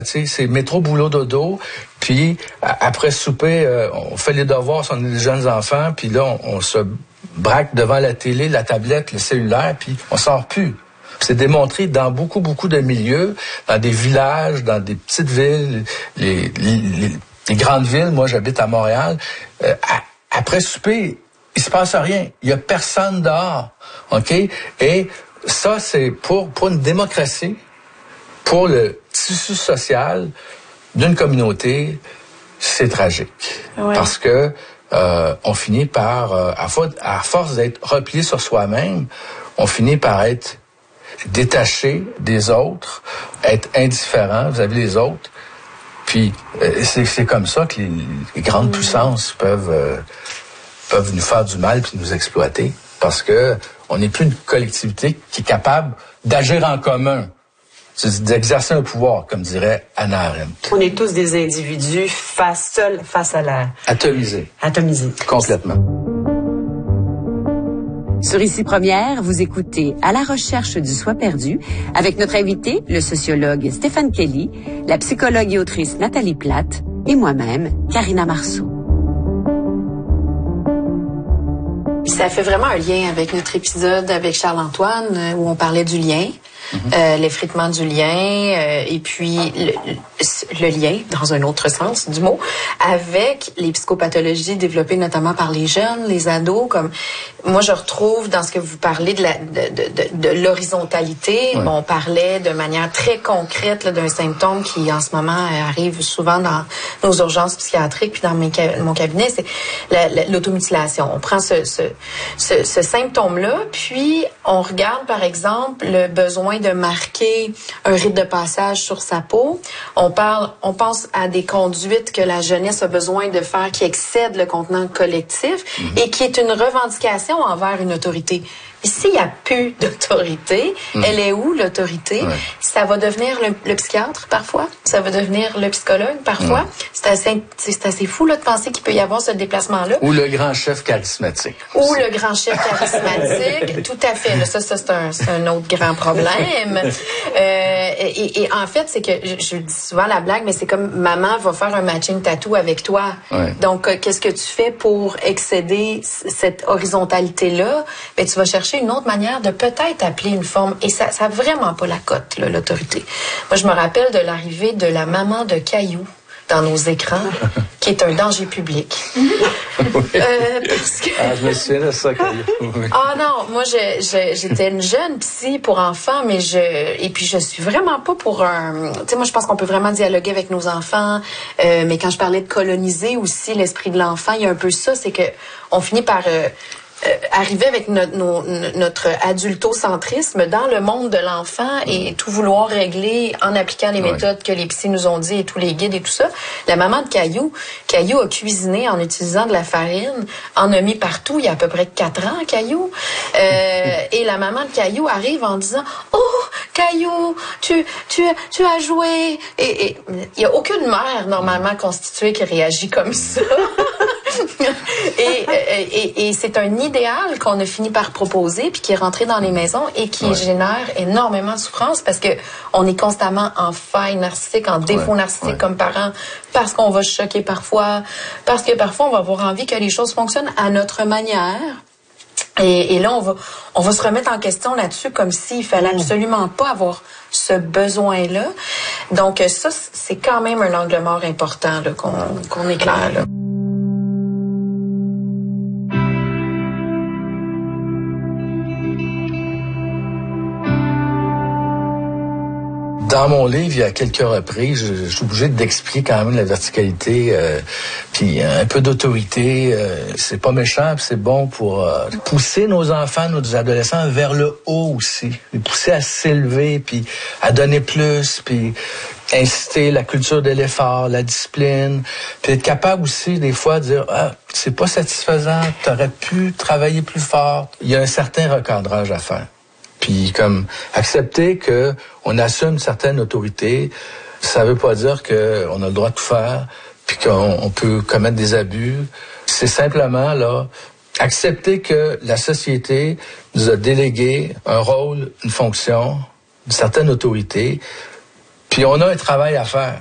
Tu sais, c'est métro, boulot, dodo. Puis après souper, on fait les devoirs si on est des jeunes enfants. Puis là, on se braque devant la télé, la tablette, le cellulaire. Puis on sort plus. C'est démontré dans beaucoup de milieux, dans des villages, dans des petites villes, les grandes villes. Moi, j'habite à Montréal. Après souper, il se passe rien. Il y a personne dehors. OK? Et ça, c'est pour une démocratie, pour le tissu social d'une communauté, c'est tragique. Ouais. Parce que on finit par, à force d'être replié sur soi-même, on finit par être détaché des autres, être indifférent vis-à-vis des autres. Puis c'est comme ça que les grandes puissances peuvent nous faire du mal puis nous exploiter, parce que on n'est plus une collectivité qui est capable d'agir en commun, d'exercer un pouvoir, comme dirait Hannah Arendt. On est tous des individus seuls face à la... Atomisés. Complètement. Sur Ici Première, vous écoutez À la recherche du soi perdu avec notre invité, le sociologue Stéphane Kelly, la psychologue et autrice Nathalie Platte et moi-même, Karina Marceau. Ça fait vraiment un lien avec notre épisode avec Charles-Antoine où on parlait du lien. L'effritement du lien et puis le lien, dans un autre sens du mot, avec les psychopathologies développées notamment par les jeunes, les ados. Comme moi, je retrouve dans ce que vous parlez de l'horizontalité. Ouais. Bon, on parlait de manière très concrète d'un symptôme qui, en ce moment, arrive souvent dans nos urgences psychiatriques puis dans mon cabinet, c'est l'automutilation. On prend ce symptôme-là, puis on regarde, par exemple, le besoin de marquer un rite de passage sur sa peau. On pense à des conduites que la jeunesse a besoin de faire qui excèdent le contenant collectif et qui est une revendication envers une autorité. Et s'il n'y a plus d'autorité, elle est où l'autorité? Ouais. Ça va devenir le psychiatre parfois, ça va devenir le psychologue parfois. Ouais. C'est assez fou là, de penser qu'il peut y avoir ce déplacement-là. Ou le grand chef charismatique. Ou le grand chef charismatique, tout à fait. Là, ça c'est un autre grand problème. Et en fait, c'est que je dis souvent la blague, mais c'est comme maman va faire un matching tattoo avec toi. Ouais. Donc, qu'est-ce que tu fais pour excéder cette horizontalité-là? Ben, tu vas chercher une autre manière de peut-être appeler une forme. Et ça a vraiment pas la cote, là, l'autorité. Moi, je me rappelle de l'arrivée de la maman de Caillou dans nos écrans, qui est un danger public. Parce que... je me souviens de ça, Caillou. Oui. Ah non, moi, j'étais une jeune psy pour enfants, mais je suis vraiment pas pour un... Tu sais, moi, je pense qu'on peut vraiment dialoguer avec nos enfants, mais quand je parlais de coloniser aussi l'esprit de l'enfant, il y a un peu ça, c'est que on finit par... arriver avec notre adultocentrisme dans le monde de l'enfant et tout vouloir régler en appliquant les méthodes que les psys nous ont dit et tous les guides et tout ça. La maman de Caillou a cuisiné en utilisant de la farine, en a mis partout il y a à peu près 4 ans, Caillou. Et la maman de Caillou arrive en disant « Oh, Caillou, tu as joué! » Et il n'y a aucune mère normalement constituée qui réagit comme ça. Et c'est un idéal qu'on a fini par proposer puis qui est rentré dans les maisons et qui génère énormément de souffrance parce que on est constamment en faille narcissique, en défaut narcissique comme parents, parce qu'on va se choquer parfois, parce que parfois on va avoir envie que les choses fonctionnent à notre manière. Et là, on va se remettre en question là-dessus comme s'il fallait absolument pas avoir ce besoin-là. Donc ça, c'est quand même un angle mort important là, qu'on éclaire là. Dans mon livre, il y a quelques reprises, je suis obligé d'expliquer quand même la verticalité, puis un peu d'autorité. C'est pas méchant, puis c'est bon pour pousser nos enfants, nos adolescents vers le haut aussi, les pousser à s'élever, puis à donner plus, puis inciter la culture de l'effort, la discipline, puis être capable aussi des fois de dire c'est pas satisfaisant, t'aurais pu travailler plus fort. Il y a un certain recadrage à faire. Puis comme accepter que on assume une certaine autorité, ça veut pas dire que on a le droit de tout faire, puis qu'on peut commettre des abus. C'est simplement là accepter que la société nous a délégué un rôle, une fonction, une certaine autorité, Puis on a un travail à faire.